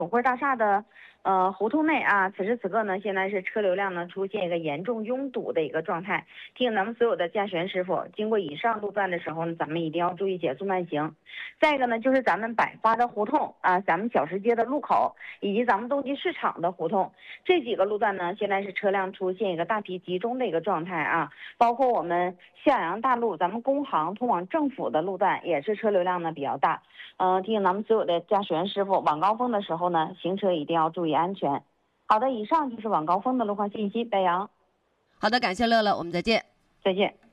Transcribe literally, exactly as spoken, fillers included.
总汇大厦的呃胡同内啊，此时此刻呢，现在是车流量呢出现一个严重拥堵的一个状态。提醒咱们所有的驾驶员师傅，经过以上路段的时候呢，咱们一定要注意减速慢行。再一个呢，就是咱们百花的胡同啊，咱们小吃街的路口，以及咱们冬季市场的胡同这几个路段呢，现在是车辆出现一个大批集中的一个状态啊。包括我们向阳大路，咱们工行通往政府的路段也是车流量呢比较大。嗯、呃，提醒咱们所有的驾驶员师傅，晚高峰的时候呢，行车一定要注意安全。好的，以上就是晚高峰的路况信息，白杨。 好的，感谢乐乐，我们再见。 再见。